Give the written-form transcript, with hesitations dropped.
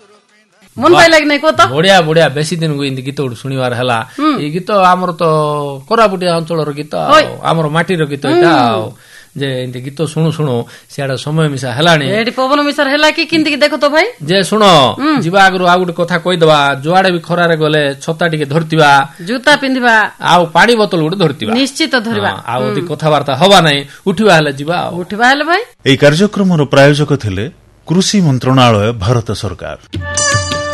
मन पाइला कि नहीं को तो बढ़िया बढ़िया बेसी दिन को गीत गुड़ शुणवार है ये गीत आमर तो कोरापुटिया अंचल गीत आमर माटीर गीत यहाँ जे इनते गीत शुणु शुणु सियाडा समय मिसा हेलानी एडी पवन मिसर हेला कि किंती देखो तो भाई जे शुणो जीवा आगु आ गुटे कथा कहि दबा जुआडे भी खरारे गले छता टिके धरतिबा जूता पिंधिबा आ पानी बोतल गुटे धरतिबा निश्चित धरबा आ ओदी कथावार्ता हवा नै उठिबा हेले जीवा उठिबा हेले भाई एई कार्यक्रमर प्रायोजक थिले कृषि मंत्रणालय भारत सरकार।